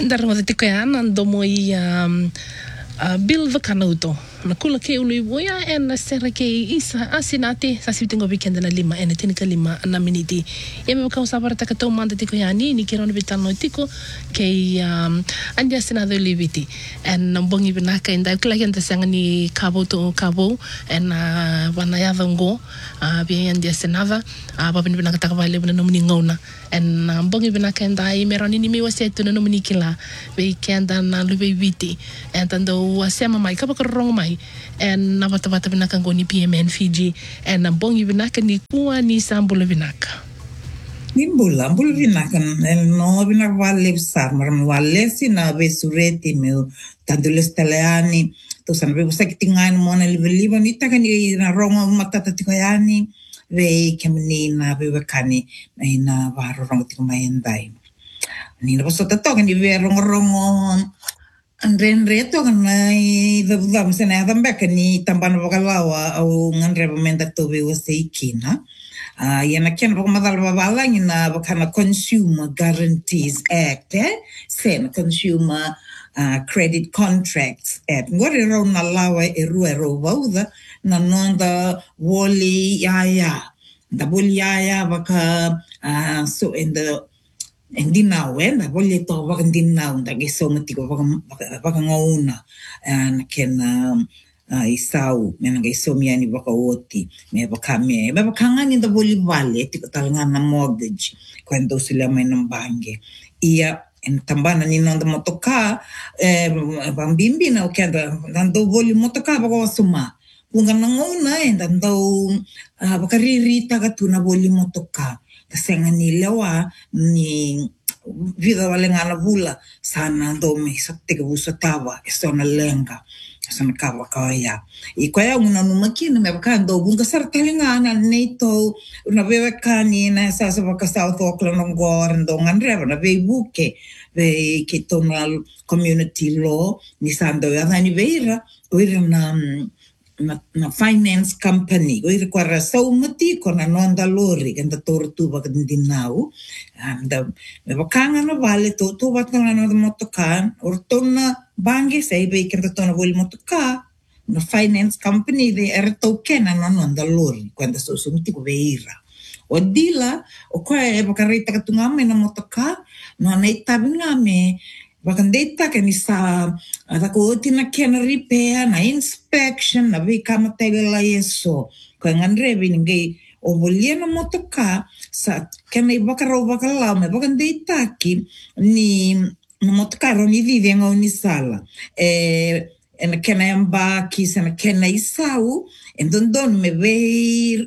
Darmo te tiko ya nando mo I Bill Vacanauto. Na kula ke ulu iwoya e na sera ke isa asinati sa sitingo weekend na lima e na tinika lima na miniti. E me wakau sabara taka tau manda tiko ya ni kirona bitano tiko ke andi asinado libiti. E na mbongi binaka inda kula kenta sanga ni kabo to kabo e na wanayava ngo bia andi asinava babin binaka taka wale bina nomuni ngauna. E na mbongi binaka inda I meroni ni miwa setu na nomuni kila be kenda na lube witi. E tando wasema mai kapakarong mai en na wata binaka ngoni PMN Fiji en na bongi binaka ni kuwa ni sambula binaka ni bula binaka no binaka wale besar maram wale si na besureti meu tadules taleani to san be busa kitingan mona liva ni taka ni na rongo matata tikoyani ve kemni na be wakani na waro rongo tikomayendai ni na boso tatoka ni ve rongo Andre to na the msena thambeka ni tambana bakalawa au ngandre bamenda to be waseikina yana ken ro madal babala na bakana Consumer Guarantees Act sen Consumer Credit Contracts Act ngore ro na lawa ero bauda na nonda woli ya da boli ya baka so in the Hindi now na voglio to baka hindi now da geso matiko baka ngauna na ken isau mena geso miani baka oti me baka ngani da voli vale tiko talanga na mortgage quando sila mai ng bange ia en tambana ni nanda motoka bambimbi na okenda nando voli motoka baka wasuma kunga ngauna ndando baka ririta katuna voli motoka Kasenga ni lewa ni vida valengana vula sana dome sakte ke busa tawa esona lenga sana kawa kaya I kwaya una numakina me bakando bunga sartalengana neto una bebe kani na sasa baka South Auckland ngor ndongan reva na be buke be ketonal community law ni sando ya ni veira oira na finance company o require saumati kona nonda lori kenda tortu bakandinau anda me bakanga na vale to batanga na motoka ortona bange sei be kenda tona vol motoka na finance company de ertokena na nonda lori quando so sumiti ko beira o dila o kwa e bakarita katungame na motoka no na itabingame Bakandeta que ni sa da ko tina kena repair na inspection na vi kama tegela yeso ko ngandre bininge o boliena motoka sa kena bakaro bakala me bakandeta ki ni motoka ro ni vive ngoni sala en kena yamba ki sana kena isau en don me ve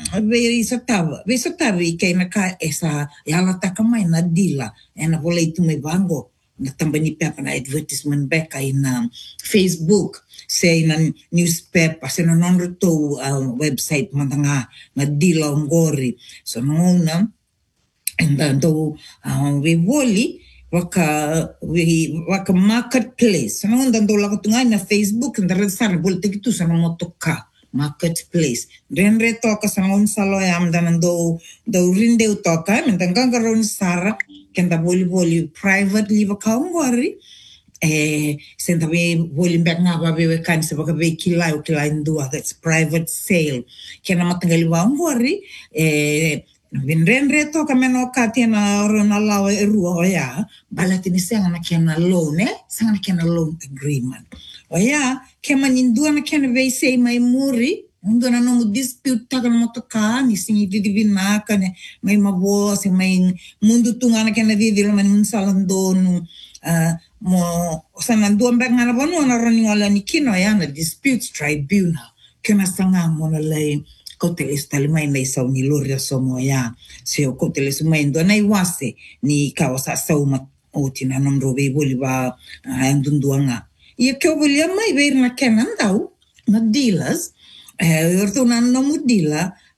isotava ke na ka esa yala takamai na dila en volei tu me bango na tambani pepa na advertisement beka na Facebook say na newspaper say na non-reto website mandanga na dila ngori so nona and do we woli waka marketplace so nona do la kutunga na Facebook and resar bolte kitu sa motoka marketplace renre toka sa ngon salo yam danando do rinde utoka mentanga garon sara kenda voli privately vakangori senta be voli mbanga ba be kan se baka be kilai ndua that's private sale kena matangali wangori vinrenre to kameno katina rona lawa erua ya balatini sanga na kena loan sanga na kena loan agreement oya kema nindua na kena be sei mai muri Mundo na nung dispute taka na motoka ni singi didivina ka ne may mabos may mundo tunga na kena didil man salando mo sanando ang nga na bono na running wala ni kino ya na disputes tribunal kena sanga mo na lay koteles talimay na isaw ni Loria Somo ya siyo koteles umendo na iwase ni kawasa sa umat o tinanong robe boli ba andundua nga iya kyo boli may beir na kenan daw na dealers orto na mudila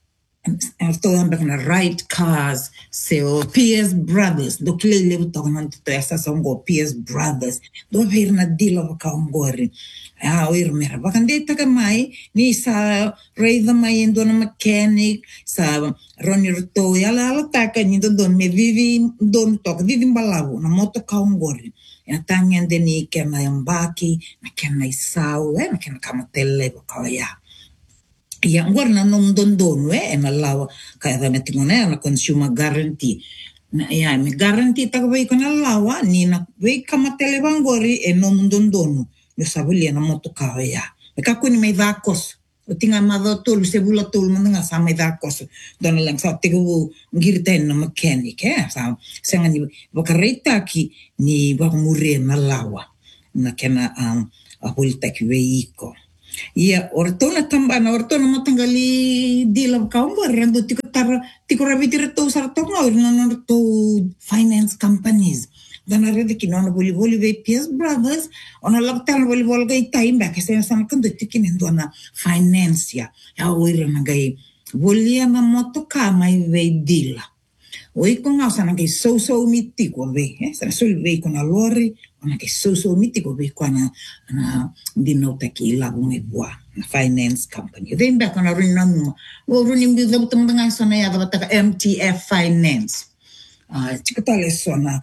to ambek na right cars so PS Brothers do klele buto na to essa songo PS Brothers do ver na dilo ka ngori oir mera bakande taka mai ni sa Ray mai endo na mechanic sa Ronnie Ruto ala taka ni don me vivi don tok vivi mbalavu na moto ka ngori ya tangen deni kena yambaki na kena isau na kena kamatele ka ya yang warna nom don na lawa kaya na tingone na consumer guarantee na ya me guarantee ta ko na lawa ni na we kamatele bangori nom don yo sabuli na moto kaya me ka kuni me vakos o tinga mado tolu se bula tolu manga sa me vakos don lang sa tigo ngirten na mechanic sa senga ni bakarita ki ni ba mure na lawa na kena a hulta ki veiko ia ortona tambana ortona matangali dila kaumba rando tiko rabitir to sartonga no to finance companies dana rede ki no boli ve PS Brothers ona loktan boli gai time back sen san kando tikin ndona finance ya oira na gai boli na moto kama ve dila oi con ngau sana gai so mitiko ve sana sul ve con a lori ona ke so mitiko be kwana na dino taki labu me bua na finance company then back on a run runi mbi da butam nga sona ya da taka MTF finance chikatale sona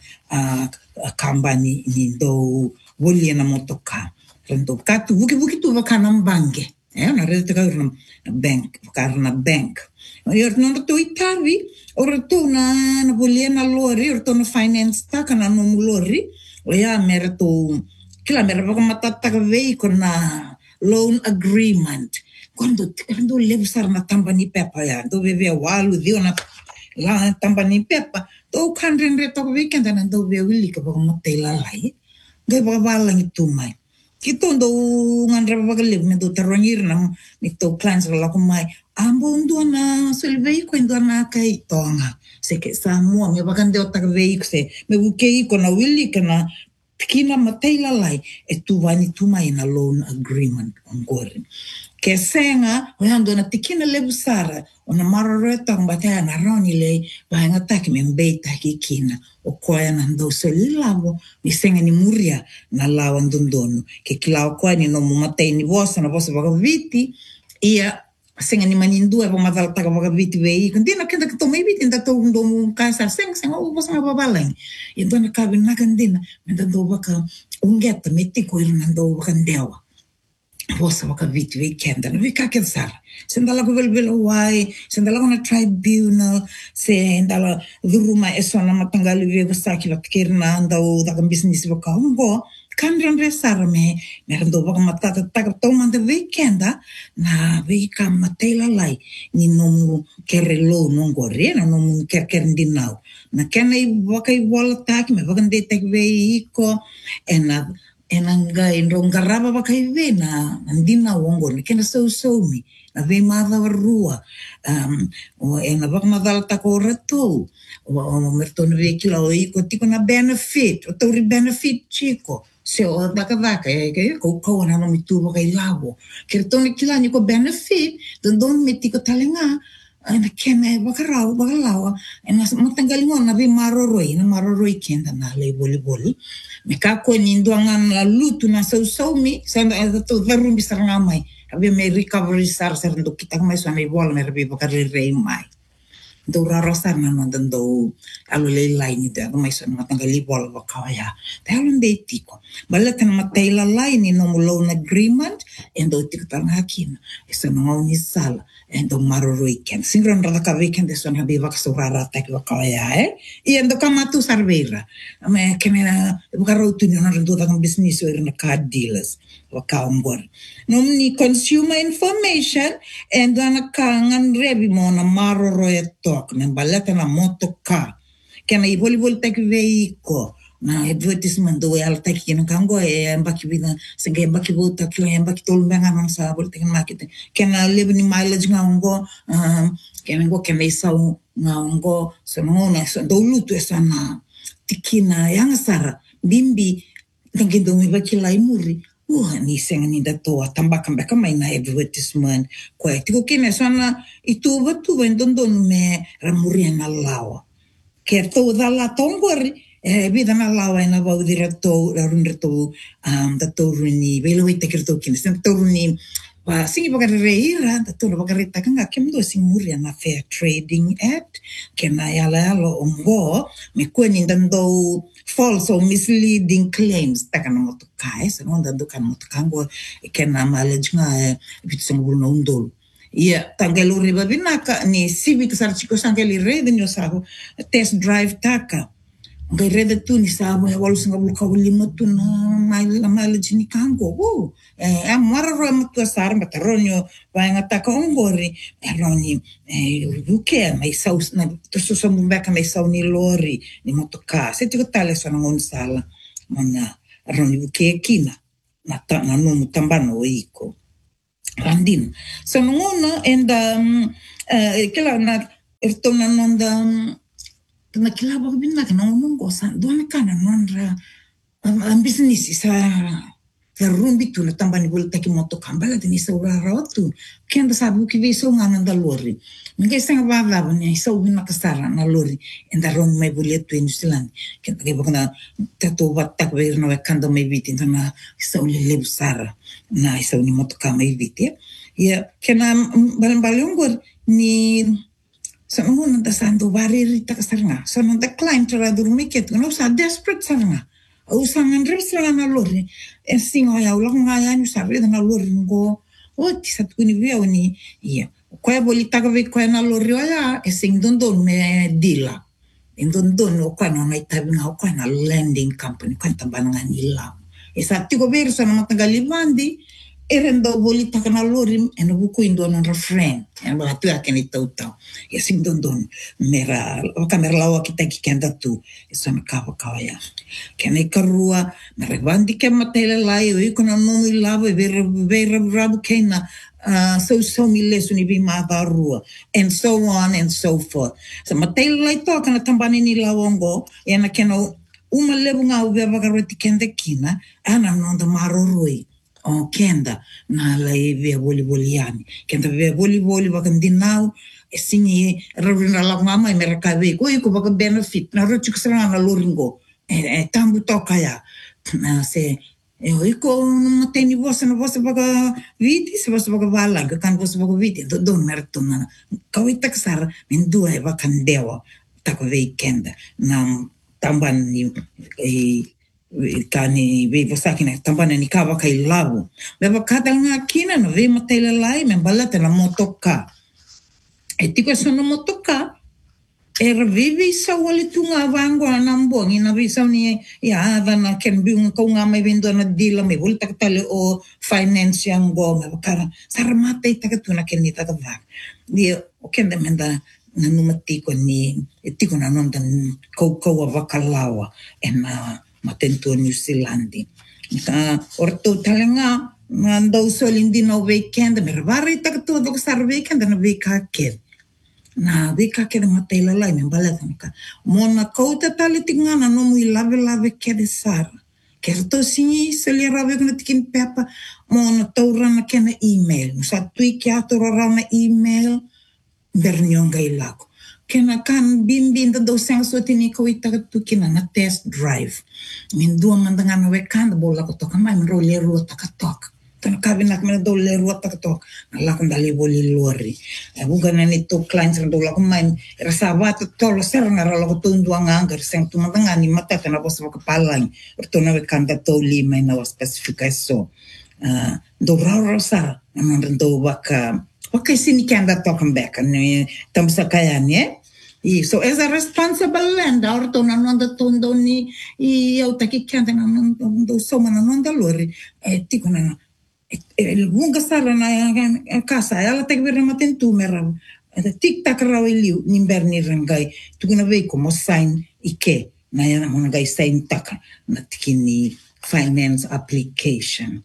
company ni do woli na motoka rendo katu buki tu bakana bange na rede taka na bank karna bank yor no to itavi orto na woli na lori orto na finance taka na no lori Oya merto kila mera baka matata vei na loan agreement quando levo sar na tambani pepa ya do bebe walu dio na la tambani pepa do kandren reto weekend na do be wili ka baka matela lai ga baka balang itu mai kito do ngandra baka levo me do terongir na nito plans la ko mai ambo ndo na solvei ko ndo na kai tonga se ke sa mua me bakande o taka vei se me bukei ko na wili kana kina mataila lai e tu vani tu mai na loan agreement ongore ke senga o hando na tikina lebu sara ona maroreta ngbataya na roni le bahanga taki me mbeta kina o koya na ndo so lilavo ni senga ni muria na lawa ndondono ke kilao kwa ni no matai ni vosa na vosa baka viti ia senga ni manindua pa madal taka baka viti vei kandina kenda ka tomai viti nda to ndo kasa senga o vosa nga babalang então na kabi na kandina menda do baka ungeta metiko irna ndo baka ndewa vosa baka viti vei kenda na vika kensara sendala ko velvelo wai sendala ko na tribunal sendala duruma esona matangali ve vasaki la kirna anda o da business baka ngo kandran resar me rando baka matata taka tomanda weekenda na vika matela lai ni nomu kerelo nongore na nomu kerkerndinau na kena baka wala taki me baka ndetek veiko ena nga indongaraba baka ve na ndina wongo ni kena so mi na ve mada rua o ena baka madala tako reto o mertono veikila o iko tiko na benefit o tori benefit chico se o daka ke ko na no mitu ba kai lawo ke toni kila ni ko benefit don meti ko talenga na keme bakarau bakalawa na matanggalingon na bi maroroi kenda na le boli me ka ko ni nduangan la lutu na so mi sa to verum bisaranga mai abi me recovery sar ndo kita mai so na bol me bi bakari rei mai do rarosar na no do alo le line da mai so matanggali bol bakaya talon de tiko balatan matayla line no loan agreement endo tiktan hakin isa no ni sala endo maroroi ken singron rada ka weekend so na bi baksurara tak bakaya e endo kamatu sarveira me kemena bukaro tunyo na do da business or na car dealers wakaambor nomni consumer information and ana kangan rebi mo na maroroi tok na balata na motoka kena i volleyball tak veiko na advertisement do al tak kina kango e mbaki bina senge mbaki bota kilo mbaki tol benga non sa bol tak market kena live ni mileage ngango kena go kena isau ngango so no so do lutu sana tikina yang sara bimbi tangi do mi baki lai muri ni senga ni da toa tambaka beka mai na advertisement koe tiko kene sana ituva tuva indondon me ramuria na lawa ke to da la tongori vida na lawa ina va udira to runre to da to runi velo ite ke to kene sen to runi pa singi baka reira da to baka rita kanga kemdo singuria na fair trading act kena yala lo ongo me kweni ndando false or misleading claims takana motukai se non dando kan motukango kena malej nga bitsengu no ndolo ia tangelo riba binaka ni civic sarchiko sangeli rede ni osako test drive taka ngai rede tu ni sabo ya walu singa bulka ulima tu na malej ni kango amara ro matu sar mataronyo vainga taka ongori eroni buke mai saus na to so mbeka mai sau ni lori ni motoka se tiko tale so ngon sala mana eroni buke kina na no tambano iko randin so ngono and kila na ertona nonda na kila ba binna kana ngongo san dona kana nonra business sa rumbi tu na tambani volta ki moto kambala tini sa urara tu kenda sabu ki viso ngana da lori ngai sanga baba ni sa ubina kasara na lori enda ron mai boleto in Zealand kenda ke bakana tato batak ver no kanda mai viti na sa ule lebsara na sa uni moto ka mai viti ya kena balongor ni sa ngona da sando bariri ta kasarnga so no da client ra durmi ke no sa desperate sarnga usangan resla na lori singo ya ulang ngaya ni sabe na lori ngo o ti sa tukuni via ni ia ko bolita ka ve ko na lori ya sing dondon me dila indondon o ko na mai tabi nga ko na landing company ko tambana nila esa tiko verso na matagali mandi erendo bolita ka na lori en buku indo na refrain en ba tu akeni tauta ya sing dondon mera o kamera lawa kita ki kenda tu esa na kawa ya kene karua na rebandi ke matele lai o ikona no mi lavo e vera rabu kena so mi lesu ni bi ma barua and so on and so forth so matele lai to kana tambani ni lawongo ena keno uma lebu nga uve vagaroti kende kina ana nonda maroroi o kenda na lai via voli kenda via voli vakandinau e singi rarina la mama e merakawe ko iko vaka benefit na rochi kusana na loringo tambu toka ya na se iko mateni vosa na vosa vaka viti se vosa vaka vala kan vosa vaka viti do merto na kawita kasara mendua e vakandewa tako kenda na tamban ni kani ve vasakina tambana ni kava kai lavu beba kada nga kina no ve matela lai me balata na motoka tiko sono motoka vivi sa wali tunga vango na mbongi na visa ni ya na ken biung ko nga may vendo na dila may volta katale o finance yang go me bakara sarmata itakatuna ken ni takava di o ken de menda na numati ko ni tiko na nondan ko vakalawa na matento New Zealand ka orto talenga mando solindi no weekend me vari takto do sar weekend na weekend na vika ke matela lai me balatanka mona kouta tali tingana no mu lave ke de sar kerto singi seli rave kuna tikim pepa mona taura na kena email sa tui ki atora na email bernionga ilako kena kan bimbin do sang so tini ko ita tu kina na test drive min dua mandanga na wekan bola ko to kamai ro le ro takatok tan kabinak men do le ro takatok la kan dali boli lori bukan ni to clients do la kamai rasabat to lo ser na ro ko tundu anga seng tu mandanga ni mata tan bos ko palang to na wekan da to li mai na specifica so do ro sa na do waka sini kanda token back ni tamsa kaya ni so as a responsible landlord na nonda tondo ni eu taki kanda na do so mana nonda lori tiko na lunga sara na casa ela te vir maten tu mera tik tak raw liu ni berni rangai tu na ve como sign ike na ya na gai sign tak na tikini finance application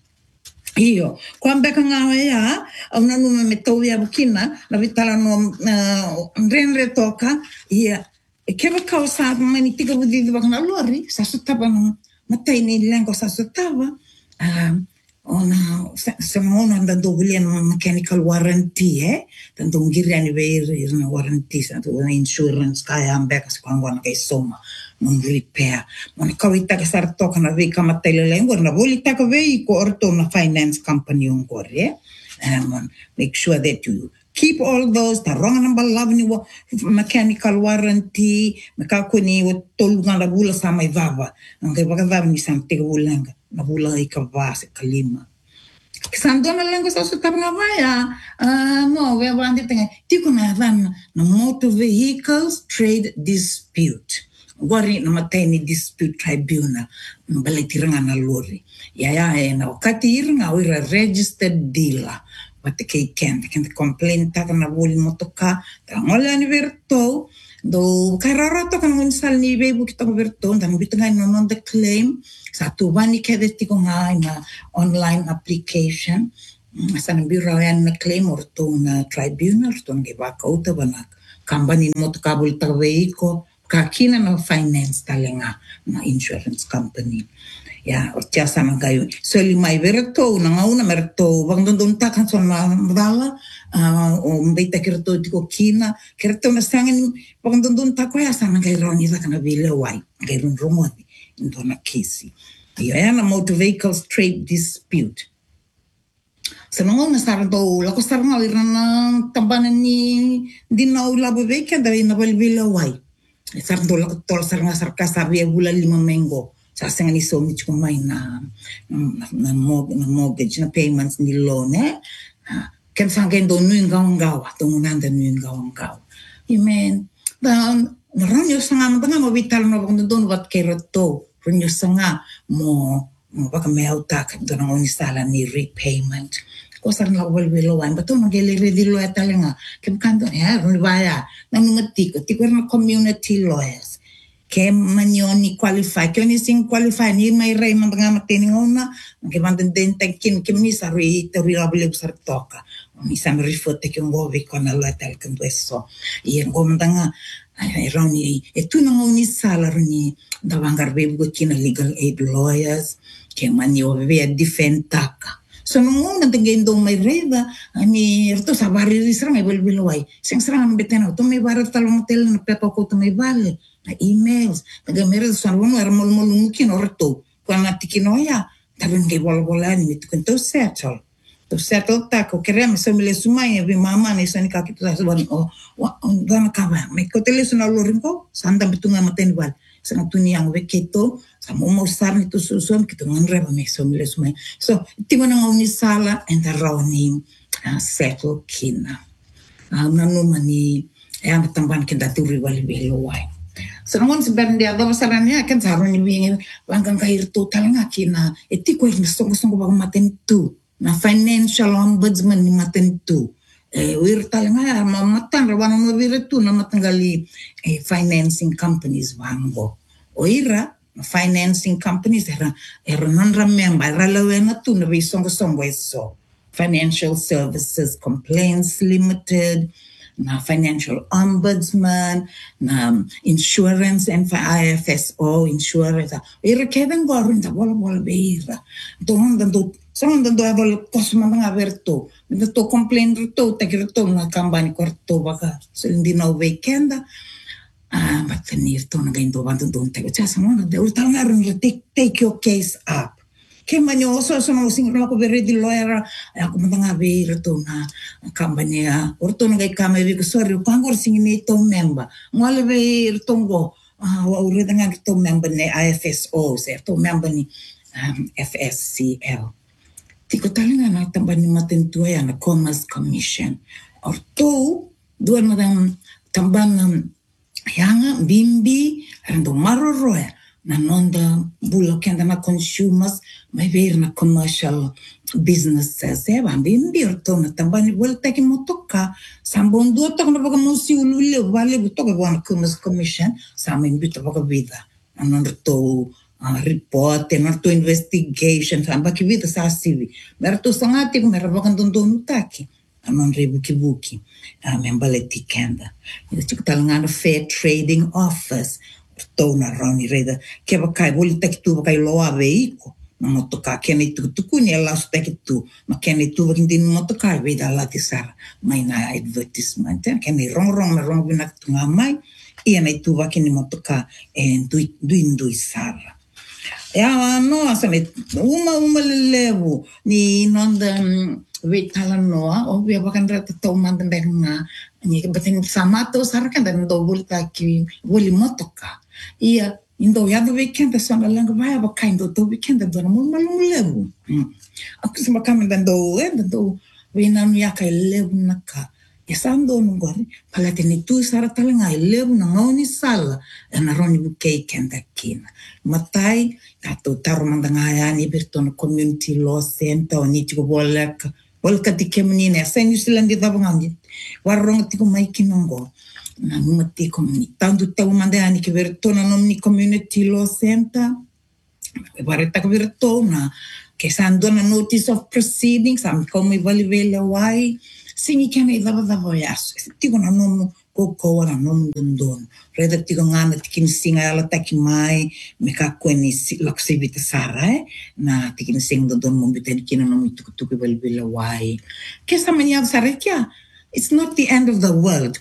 io quando becca ya una nome metto via bukina la vitala no renre toka ia che va causa mani tiga budi di bakna lori sa sutaba matai ni lengo sa sutaba ona sangaona dando bulian mechanical warranty dando ngiriani veir na warranty sa na insurance kaya ambeka sa kwangwana kay soma mon repair mon kawita ka sarto kana ve kama telelengor na bolita ka ve ko orto na finance company on kore make sure that you keep all those the wrong number lavni mechanical warranty makakuni wo tolunga la bula sa mai vava ngai baka vava ni sante bulanga na bula ikavase kalima Sandona lengo sa sutarna vaya no we wandi tenga tiko na van na motor vehicles trade dispute gori na mateni dispute tribunal baletiranga na lori ya na wakati iranga wira registered dealer but the can complain ta na boli motoka ngole ani verto do kararato kan unsal ni bebu kita verto dan bitanga non the claim satu bani kede tiko nga na online application sana biro yan na claim or to na tribunal to ngiba ka uta bana company motoka bol ta vehicle kakina na finance talenga na insurance company ya ortiasa na kayo so limay verto na ngauna merto bang dondon takan so na dala o mbita kirto tiko kina kirto na sangin bang dondon tako ya sana kay roni da kana vile wai kay rumoni ndo na kesi ya na motor vehicles trade dispute so na sardo la ko sarna irana tambanan ni dinaw labo veke da na vile wai sardo la ko tol sarna sarka sabi bula 5 mengo sa sangani so mi kumay na mortgage na payments ni loan ken sangen do nuing gaw to nanda nuing gaw imen dan ranyo sanga mga mo vital no bang don wat keroto ranyo sanga mo baka meuta ka don ang sala ni repayment ko sar na wal wan bato magele ready lawyer talenga kem kanto ya ribaya nang ngati ko na community lawyers ke manioni qualify ke ni sing qualify ni may ray man nga matiningona ke manten denta kin ni sari terrible besar toka ni sam rifote ke ngovi con la tal kan eso y en gomdanga ironi e tu no ni salary ni da vangar bebu kina legal aid lawyers ke manio ve defend taka so nung nagtagendo may reda ani rto sa bari risra may bilbilway sing sarang betena to may barat talong hotel na pepa ko to may bale na emails tagamere sa runo ermol molumukin orto kwana tikinoya tabin kay bolbolan ni to settle tako kerem so mile sumay bi mama ni so ni kakito sa ban o gana kaba may ko teleson alorin ko sanda bitunga matenbal sa tuni ang weketo sa mo sar ni to susun kito nganre ba may so mile sumay so timo na ngoni sala and the running settle kina nanu mani ang tamban kinda turi wali bilowai so ngon si berndia do saranya kan sarun ni bingi wanggang kahir total nga kina etiko ni song bag matentu na financial ombudsman ni matentu wir talanga mamatan rawan no viretu na matanggali financing companies wango oira financing companies era non remember relevant tu na bisong eso financial services complaints limited na financial ombudsman na insurance and IFSO insurance ira keden gorin da bola beira dando abal kosma nga aberto to complain to tagirto na kambani korto baka so hindi na weekend batanir to na gaindo bantu don tego chasa mo de urtal nga rin take your case up ke manyoso so no sing ko ready lawyer ako mga ver to na kampanya orto na kay kamay ko sorry ko angor sing ni to member ngale ver tongo wa ureda nga to member ni IFSO sir to member ni FSCL tiko talinga na tambani ni matentua ya na Commerce Commission orto duan madam tamban yanga bimbi rando maroroya na nonda bulo kenda na consumers may ver na commercial businesses bimbi orto na tambani volta ki motoka sambon do to na baga musi ulule vale buto ko na Commerce Commission samin bito baga vida anon to report and to investigation samba ki vida sa sivi merto sangati ko merabakan dondon utaki anon rebuki membaleti kenda ito talangano fair trading office to na roni reda ke bakai bolita ki tu bakai loa veiko na motoka kena tuku ni ala spek tu ma kena tu vakindin motoka ve da la tisar mai na advertisement kena rong bina tunga mai ia na tu vakini motoka dui sara ya no asane uma levu ni nonda we tala noa o we bakan rata to manda nga ni batin samato sarkan dan do bulta ki woli motoka ia indo ya do weekend da sona langa vai aba kaindo do weekend da mo malum levu aku sama kami dan do we nanu ya kai levu naka ya sando nungori pala teni tu sara talanga levu na ngoni sala na roni bukei kenda kina matai tato taro mandanga ya ni bertono community law center ni tiko bolaka Walka tike menina, sa New Zealand da bangangi. Warong tiko mai kinongo. Na numati komuni. Tanto tau mandani ke vertona nomni community law center. Wareta ke vertona ke sandona notice of proceedings am komi valivela wai. Singi kena dava yaso. Tiko na nomu ko na nomu dondon. Reda tiko ngana tikin singa ala taki mai me ka kweni laksibita sara na tikin sing dondon mo bitan kina nomu tuku valivela wai. Kesa manya sara kya. It's not the end of the world.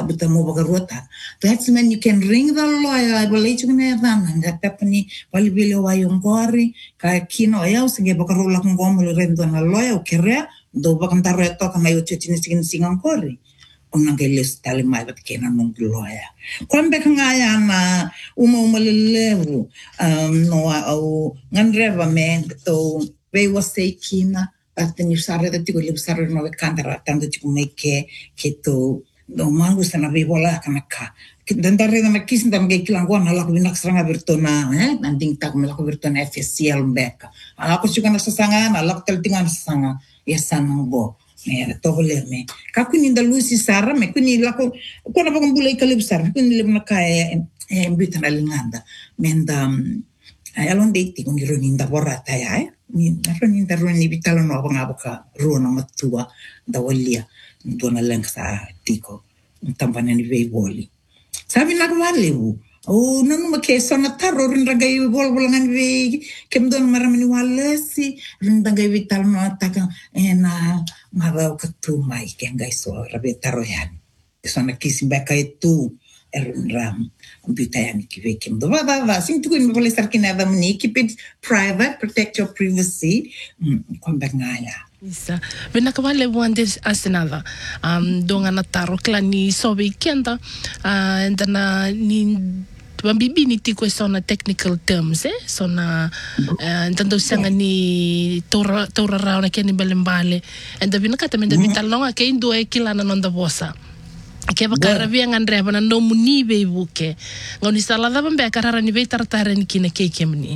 That's when you can ring the lawyer. I believe you can have them. And that happened. Valivela wai ongori. Ka kino ya usenge bakarola kongomo rendo na lawyer ukere. Do bakantaro ya toka mai uchuchini singa ongori. Onangeles tali mai bat kena nung lawyer. Kwambe kangaya na uma levu no au ngandreva me to we was say kina at the sare da tigo levu sare no kandara tando tigo make to no mangu sana we bola kanaka. Dentare da makis ndam ge kilangwa na la kubinak stranga virtona nanding tak mela virtona FSCL mbeka. Ala ko suka na sasanga na la tel tingan sasanga yesanango. Me tole me kakuni da lusi sara me kuni lako kona ba kumbula ikalib sara kuni lebna kaya mbitana linganda menda alon date kuni roninda borata ya ni roninda roni bitalo no bangabaka rona matua da walia dona lengsa tiko tambana ni vei sabi na kwalebu oh nanu make sona taro rindagai bolangan we kemdon maramani walesi rindagai vital no taka na marau katu mai kengai so rabe taro yan sona kisi baka itu ram bitayan ki kemdo va sintu ko mo lesar kinada mni keep it private, protect your privacy kombangaya. Isa. Vena kawale wande asenada. Donga na taro klani sobe kenda. Ndana ni Bambibi ni tiko sona technical terms sona entendo sanga ni tora rao na keni balembale enda vina kata menda vitalonga ke indo e kilana nonda bosa ke bakara via ngandre bana no muni be buke ngoni sala da bambe karara ni be tartare ni kine ke kemni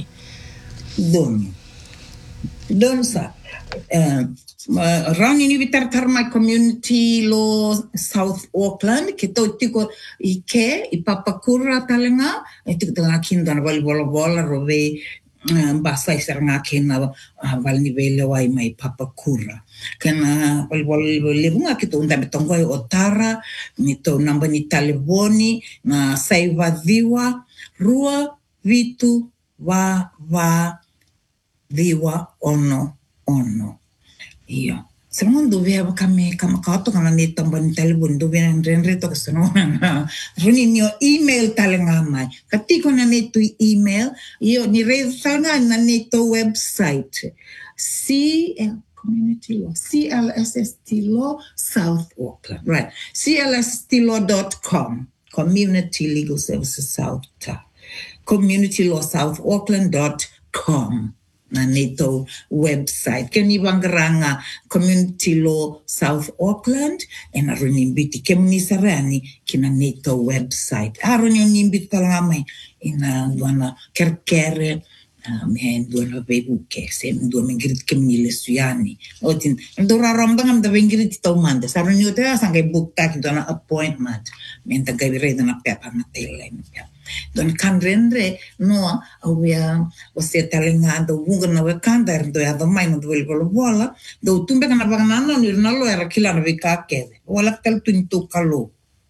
don sa Rani ni vitar my community law South Auckland ke to tiko ike I papakura talenga tiko tanga kinda na bali bola rove basa isaranga kena bali ni vele wai mai papakura kena bali lebunga ke to unda betongo otara ni to namba ni taleboni na saiva viwa rua vitu va viwa ono Iya. Sekarang dove kami kato kana ni tamban telepon dove renre to kasano na runi ni email talenga mai. Katiko na neto email io ni resanga na neto website. Community law CLSST law South Auckland. Right. CLSSTlaw.com. Community Legal Services South. Community Law South Auckland.com. Na neto website kani bangaranga Community Law South Auckland and arunimbiti kemni sarani kina neto website arunimbiti talama ina duana kerkere men duana bebuke sem duana mingrit kemni lesuani otin ndora rambang da mingrit tomanda sarunyote sangai bukta duana appointment men ta gaire na pepa na tele Don kanrendre no awia você talenga do bunga na wakanda do ya do mai no do bola do tumbe kana bagana no ni na lo era kila na vikake wala tal tuntu kalo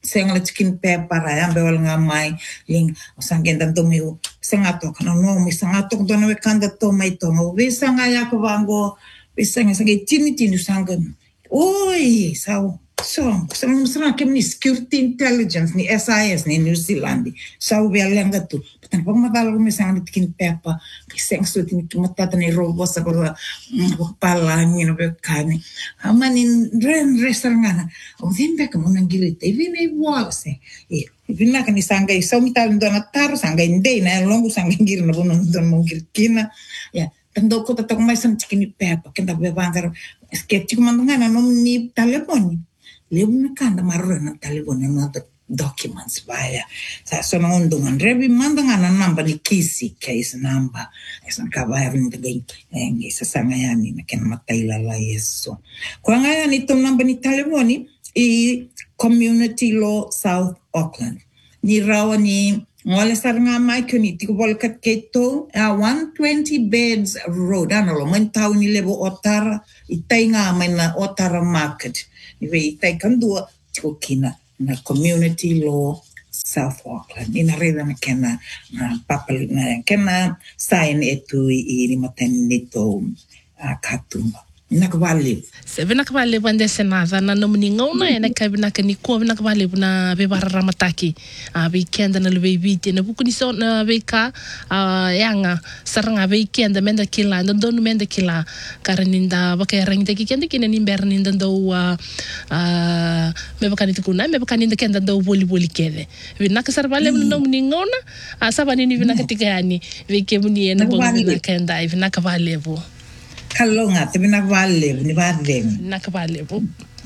Senga chicken pepper ya be wal nga mai ling sangen dan tomiu senga to kana no mi sanga to dona we kanda to mai to mo we sanga ya ko vango we sanga tini sanga oi so kem ni security intelligence ni SIS ni New Zealand so we lenga tu tan pag madalo mi sanga chicken pepper kiseng so tin tumata ni robo sa ko pala ni no be kani amanin restaurant o dimbe como una gilita e vine vuose e vinna kan sanga i so mital dona tar sanga inde na longo sanga ngir na bono don mo kina ya tando ko tato mai sam chicken pepper kenda be bangar sketch ko mandanga no ni telefoni le una kanda marro na telefoni no documents vaya sa sono undungan rebi mandanga na namba ni kisi case number esan kabayar ni tagay sa sanga yani na ken matay la yeso ko nga yani itong namba ni telefoni i Community Law South Auckland ni rawa ni ngole sar nga mai community ko bolkat keto 120 beds road ano lo man tao ni lebo otar itay nga may na otar market ni we itay kandua ko kina na Community Law South Auckland. Inareda na kena papal na kena sign etu I maten nito katumba. Nakvali. Se nakvali bande senaza na nominingau na ena kabina kani ko nakvali na bebara ramataki. Weekend na lebiti na buku ni so na beka yanga saranga weekend menda kila ndon menda kila karaninda bakereng de kikende kinen imberninda do mebakani tukuna mebakani kenda do boli kede. Vinaka sarbale na nominingau na sabani ni vinaka tikani wekemuni ena bo vinaka kenda vinaka valevo. Kalonga, te binakvale, ni badeng. Nakvale po.